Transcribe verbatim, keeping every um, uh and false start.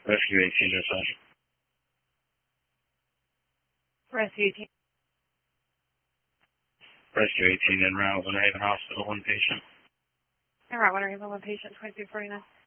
Rescue eighteen, dispatch. Rescue eighteen. Rescue eighteen en route, Winter Haven Hospital, one patient. En route, Winter Haven, one patient, twenty-three forty-nine.